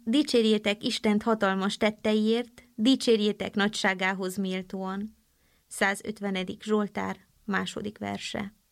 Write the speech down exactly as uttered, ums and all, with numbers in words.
Dicsérjétek Istent hatalmas tetteiért, dicsérjétek nagyságához méltóan. százötvenedik Zsoltár, második verse.